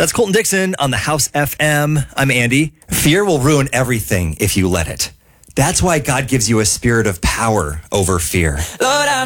That's Colton Dixon on the House FM. I'm Andy. Fear will ruin everything if you let it. That's why God gives you a spirit of power over fear. Lord,